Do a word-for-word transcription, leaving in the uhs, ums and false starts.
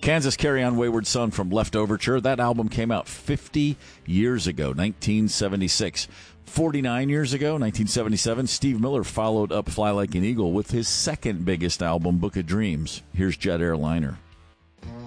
Kansas Carry On Wayward Son from Left Overture. That album came out fifty years ago, nineteen seventy-six. forty-nine years ago, nineteen seventy-seven, Steve Miller followed up Fly Like an Eagle with his second biggest album, Book of Dreams. Here's Jet Airliner.